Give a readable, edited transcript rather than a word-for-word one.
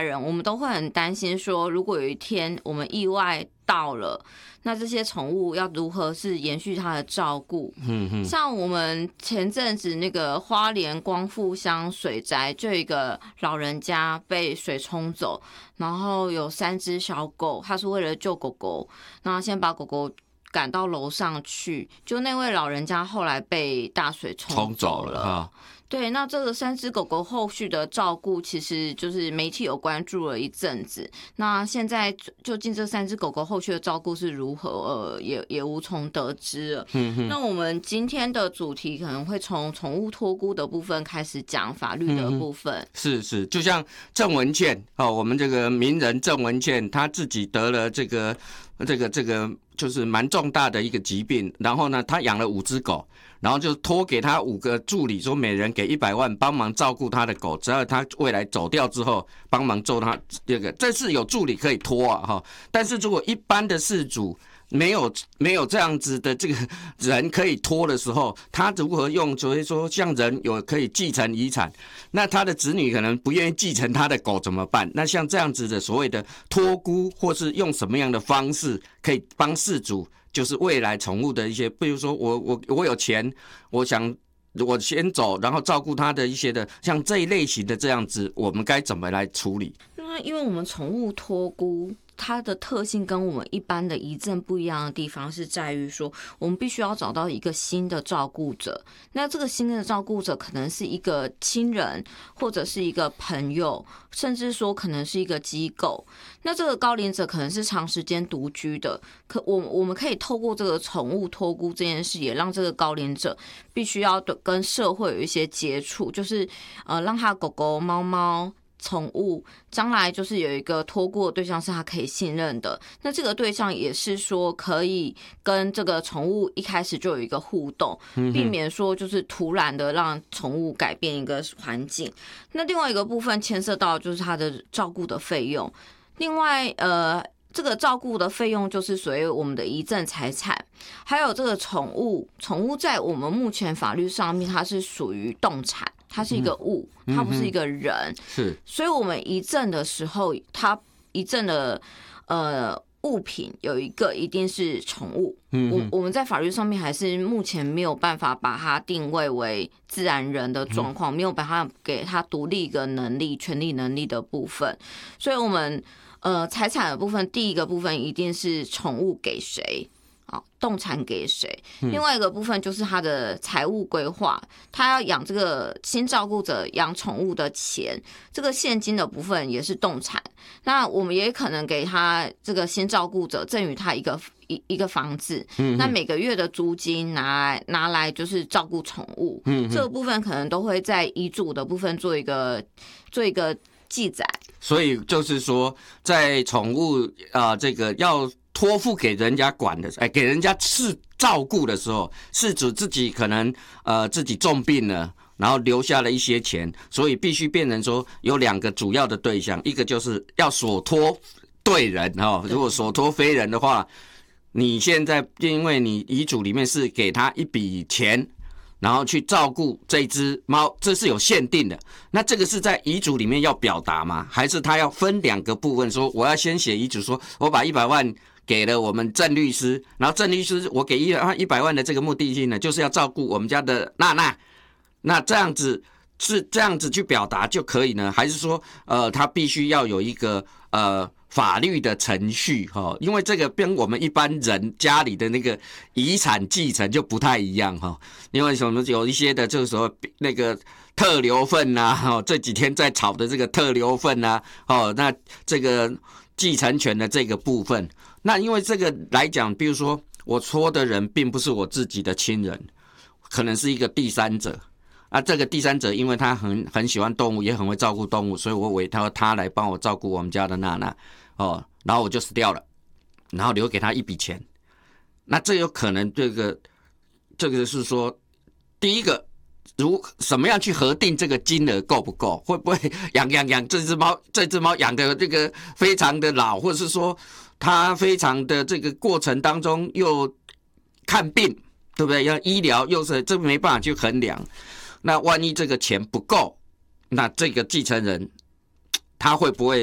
人，我们都会很担心说，如果有一天我们意外到了，那这些宠物要如何是延续它的照顾？像我们前阵子那个花莲光复乡水宅，就有一个老人家被水冲走，然后有3只小狗，他是为了救狗狗，然后先把狗狗赶到楼上去，就那位老人家后来被大水冲走了。对，那这个3只狗狗后续的照顾，其实就是媒体有关注了一阵子。那现在究竟这3只狗狗后续的照顾是如何，也无从得知了。那我们今天的主题可能会从宠物托孤的部分开始讲法律的部分。 是，就像郑文茜我们这个名人郑文茜，他自己得了这个就是蛮重大的一个疾病，然后呢，他养了5只狗，然后就托给他5个助理，说每人给100万，帮忙照顾他的狗，只要他未来走掉之后，帮忙做他这是有助理可以托啊但是如果一般的事主没有这样子的这个人可以托的时候，他如何用？所以说，像人有可以继承遗产，那他的子女可能不愿意继承他的狗怎么办？那像这样子的所谓的托孤，或是用什么样的方式可以帮事主，就是未来宠物的一些，比如说我有钱，我想我先走，然后照顾他的一些的，像这一类型的这样子，我们该怎么来处理？ 那因为我们宠物托孤，它的特性跟我们一般的遗赠不一样的地方是在于说，我们必须要找到一个新的照顾者。那这个新的照顾者可能是一个亲人，或者是一个朋友，甚至说可能是一个机构。那这个高龄者可能是长时间独居的，我们可以透过这个宠物托孤这件事，也让这个高龄者必须要跟社会有一些接触，就是让他狗狗、猫猫。宠物将来就是有一个托孤的对象是他可以信任的，那这个对象也是说可以跟这个宠物一开始就有一个互动，避免说就是突然的让宠物改变一个环境。那另外一个部分牵涉到就是他的照顾的费用，另外这个照顾的费用就是属于我们的遗赠财产，还有这个宠物在我们目前法律上面它是属于动产。它是一个物，它不是一个人， 是， 所以我们遗赠的时候，它遗赠的物品有一个一定是宠物。我们在法律上面还是目前没有办法把它定位为自然人的状况，没有把它给它独立一个能力、权利能力的部分，所以我们财产的部分，第一个部分一定是宠物给谁。动产给谁？另外一个部分就是他的财务规划，他要养这个新照顾者养宠物的钱，这个现金的部分也是动产。那我们也可能给他这个新照顾者赠予他一个房子，那每个月的租金拿来就是照顾宠物，这个部分可能都会在遗嘱的部分做一个记载。 所以就是说，在宠物这个要托付给人家管的，给人家照顾的时候，事主自己可能自己重病了，然后留下了一些钱，所以必须变成说有2个主要的对象，一个就是要所托对人如果所托非人的话，你现在因为你遗嘱里面是给他一笔钱，然后去照顾这只猫，这是有限定的。那这个是在遗嘱里面要表达吗？还是他要分2个部分，说我要先写遗嘱，说我把100万给了我们郑律师，然后郑律师我给100万的这个目的性呢，就是要照顾我们家的娜娜。那这样子是这样子去表达就可以呢？还是说他必须要有一个法律的程序因为这个跟我们一般人家里的那个遗产继承就不太一样因为什么有一些的就是说那个特留份这几天在炒的这个特留份那这个继承权的这个部分，那因为这个来讲，比如说我托的人并不是我自己的亲人，可能是一个第三者。这个第三者因为他很喜欢动物，也很会照顾动物，所以我委托他来帮我照顾我们家的娜娜然后我就死掉了，然后留给他一笔钱。那这有可能这个是说，第一个什么样去核定这个金额够不够？会不会养这只猫养的这个非常的老，或者是说它非常的这个过程当中又看病，对不对？要医疗又是这没办法去衡量。那万一这个钱不够，那这个继承人他会不会